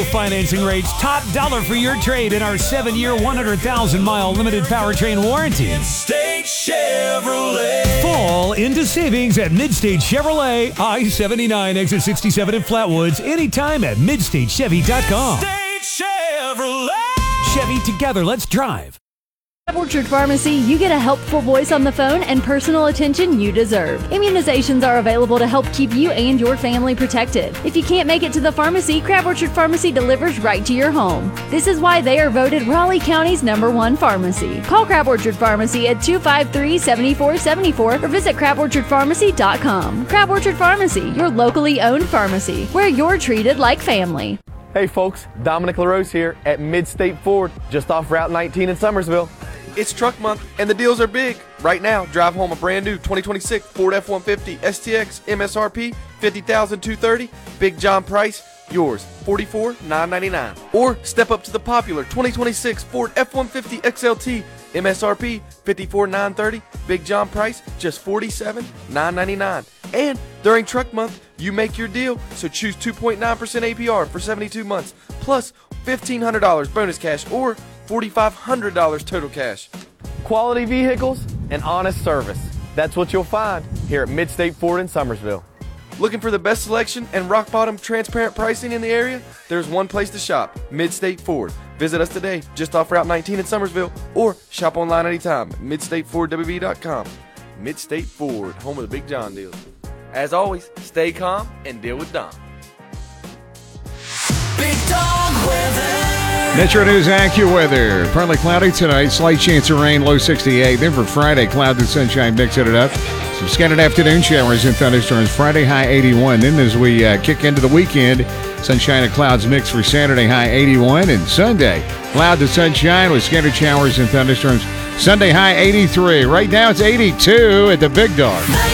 financing rates, top dollar for your trade in our 7-year, 100,000-mile limited powertrain warranty. Midstate Chevrolet. Fall into savings at Midstate Chevrolet, I-79, exit 67 in Flatwoods, anytime at MidstateChevy.com. Midstate Chevrolet. Chevy, together, let's drive. At Orchard Pharmacy, you get a helpful voice on the phone and personal attention you deserve. Immunizations are available to help keep you and your family protected. If you can't make it to the pharmacy, Crab Orchard Pharmacy delivers right to your home. This is why they are voted Raleigh County's #1 pharmacy. Call Crab Orchard Pharmacy at 253-7474 or visit craborchardpharmacy.com. Crab Orchard Pharmacy, your locally owned pharmacy, where you're treated like family. Hey folks, Dominic LaRose here at Midstate Ford, just off Route 19 in Summersville. It's truck month and the deals are big. Right now, drive home a brand new 2026 Ford F-150 STX MSRP $50,230. Big John price, yours $44,999. Or step up to the popular 2026 Ford F-150 XLT MSRP $54,930. Big John price, just $47,999. And during truck month, you make your deal, so choose 2.9% APR for 72 months, plus $1,500 bonus cash or $4,500 total cash. Quality vehicles and honest service. That's what you'll find here at Midstate Ford in Summersville. Looking for the best selection and rock-bottom transparent pricing in the area? There's one place to shop, Midstate Ford. Visit us today, just off Route 19 in Summersville, or shop online anytime at MidstateFordWB.com. Midstate Ford, home of the Big John deals. As always, stay calm and deal with Dom. Big Dog Weather. Metro News AccuWeather. Partly cloudy tonight, slight chance of rain, low 68. Then for Friday, clouds and sunshine mixing it up. Some scattered afternoon showers and thunderstorms. Friday, high 81. Then as we kick into the weekend, sunshine and clouds mix for Saturday, high 81. And Sunday, clouds and sunshine with scattered showers and thunderstorms. Sunday, high 83. Right now, it's 82 at the Big Dog.